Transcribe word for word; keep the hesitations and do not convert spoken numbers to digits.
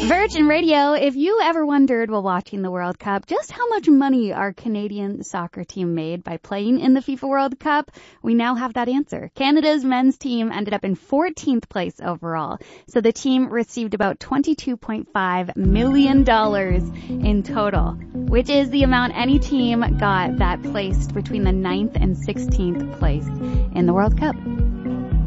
Virgin Radio, if you ever wondered while watching the World Cup just how much money our Canadian soccer team made by playing in the FIFA World Cup, we now have that answer. Canada's men's team ended up in fourteenth place overall. So the team received about twenty-two point five million dollars in total, which is the amount any team got that placed between the ninth and sixteenth place in the World Cup.